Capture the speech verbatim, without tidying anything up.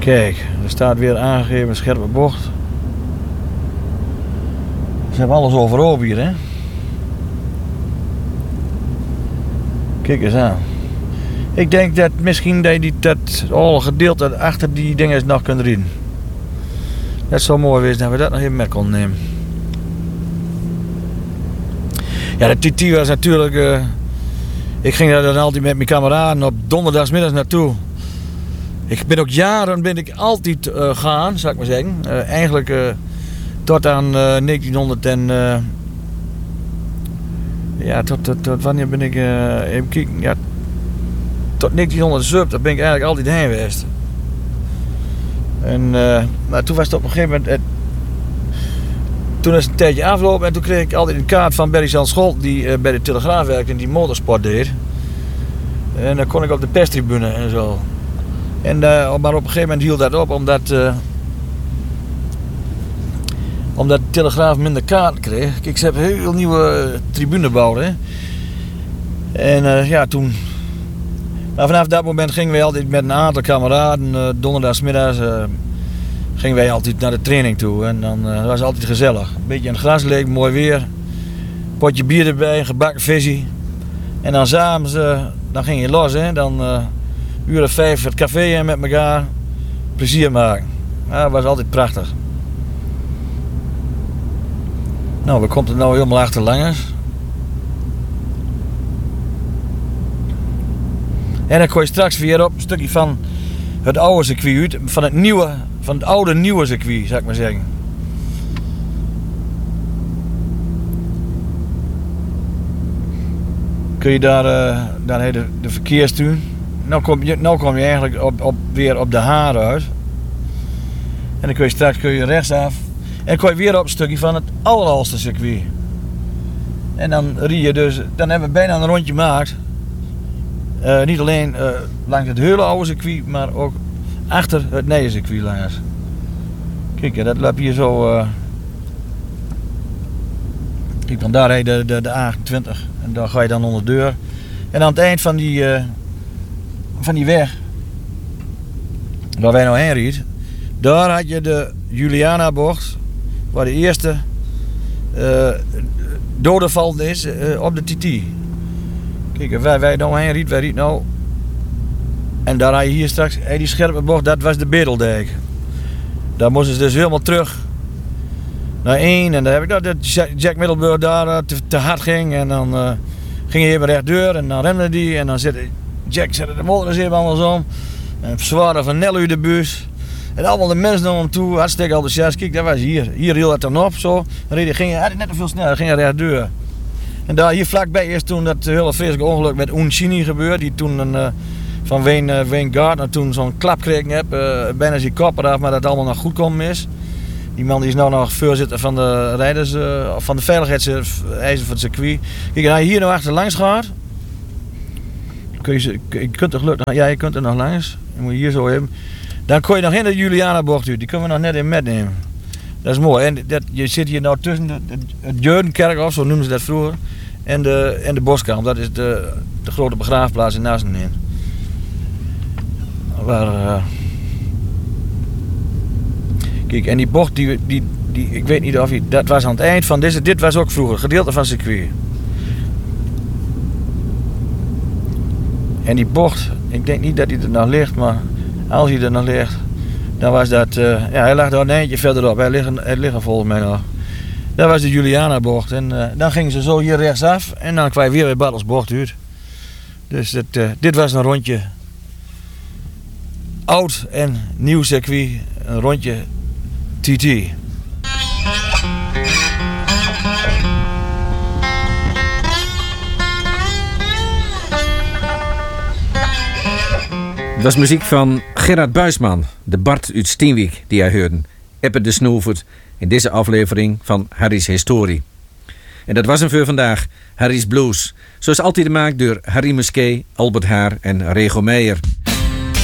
Kijk, er staat weer aangegeven scherpe bocht. Ze hebben alles overhoop hier, hè. Kijk eens aan. Ik denk dat misschien dat je die, dat alle gedeelte achter die dingen nog kunt rijden. Dat zou mooi wezen dat we dat nog even mee konden nemen. Ja, de T T was natuurlijk... Uh, ik ging daar dan altijd met mijn kameraden op donderdagsmiddags naartoe. Ik ben ook jaren ben ik altijd uh, gaan, zou ik maar zeggen. Uh, eigenlijk uh, tot aan uh, negentienhonderd en... Uh, ja, tot, tot, tot wanneer ben ik... Uh, even kijken, ja... Tot negentienhonderdzeventig, daar ben ik eigenlijk altijd heen geweest. En uh, maar toen was het op een gegeven moment... Het, toen is het een tijdje afgelopen en toen kreeg ik altijd een kaart van Berry Jan Scholt, die uh, bij de Telegraaf werkte en die motorsport deed. En dan kon ik op de perstribune en zo. En, uh, maar op een gegeven moment hield dat op omdat, uh, omdat de Telegraaf minder kaarten kreeg. Kijk, ze hebben heel veel nieuwe tribune gebouwd. Hè? En uh, ja, toen... Nou, vanaf dat moment gingen wij altijd met een aantal kameraden, uh, donderdagsmiddags, uh, gingen wij altijd naar de training toe. En dan uh, was het altijd gezellig. Een beetje in het gras leek, mooi weer. Potje bier erbij, een gebakken visie. En dan s'avonds, uh, dan ging je los, hè. Dan uh, uur of vijf het café in met elkaar. Plezier maken. Ja, dat was altijd prachtig. Nou, we komen er nou helemaal achter langs. En dan kon je straks weer op een stukje van het oude circuit uit, van het nieuwe, van het oude nieuwe circuit, zou ik maar zeggen. Kun je daar, uh, daar heet de, de verkeerstuur. Nou kom je, nou kom je eigenlijk op, op, weer op de Haar uit. En dan kun je straks kun je rechtsaf. En dan kom je weer op een stukje van het alleroudste circuit. En dan rie je dus, dan hebben we bijna een rondje gemaakt. Uh, niet alleen uh, langs het hele oude circuit, maar ook achter het nieuwe circuit langs. Kijk, dat loopt hier zo. Uh... Kijk, van daar heet de, de, de A achtentwintig en daar ga je dan onder de deur. En aan het eind van die, uh, van die weg, waar wij nou heen rieden, daar had je de Juliana bocht, waar de eerste uh, dodenval is uh, op de T T. Kijk, waar wij nou heen riet, wij riet nou. En daar had je hier straks, hey, die scherpe bocht, dat was de Bedeldijk. Daar moesten ze dus helemaal terug naar één. En daar heb ik dat, dat Jack Middelburg daar uh, te, te hard ging. En dan uh, ging je even rechtdoor en dan remde die. En dan zette Jack zette de motor eens even andersom. En zwaarder van Nellu de bus. En allemaal de mensen naar hem toe, hartstikke enthousiast. Kijk, dat was hier. Hier hield het dan op zo. Dan reed, ging je net te veel sneller, ging je rechtdoor. En daar hier vlakbij is toen dat hele vreselijke ongeluk met Uncini gebeurd. Die toen een, uh, van Wayne, uh, Wayne Gardner toen zo'n klap kreeg heb. Uh, bijna zijn kop eraf, maar dat het allemaal nog goed komt is. Die man die is nou nog voorzitter van de rijders, uh, van de veiligheidseisen van het circuit. Kijk, en als je hier nou achter langs gaat. Kun je, je kunt er gelukkig, ja, je kunt er nog langs. Je moet hier zo hebben. Dan kon je nog in de Juliana bocht uit. Die kunnen we nog net in metnemen. Dat is mooi. En dat, je zit hier nou tussen de, de, het Jeudenkerkhof, zo noemden ze dat vroeger. En de, en de Boskamp, dat is de, de grote begraafplaats in Nassenheim. Waar, uh... Kijk, en die bocht, die, die, die, ik weet niet of je, dat was aan het eind van deze, dit was ook vroeger, gedeelte van het circuit. En die bocht, ik denk niet dat hij er nog ligt, maar als hij er nog ligt, dan was dat, uh, ja, hij lag daar een eindje verderop, hij ligt, hij ligt er volgens mij nog. Dat was de Juliana bocht en uh, dan gingen ze zo hier rechtsaf en dan kwam je weer bij Bartels bocht uit. Dus dit, uh, dit was een rondje oud en nieuw circuit, een rondje T T. Het was muziek van Gerard Buisman, de Bart uit Steenwijk die hij hoorde. Eppe de Snoevert in deze aflevering van Harry's Historie. En dat was hem voor vandaag, Harry's Blues. Zoals altijd gemaakt door Harry Muskee, Albert Haar en Rego Meijer.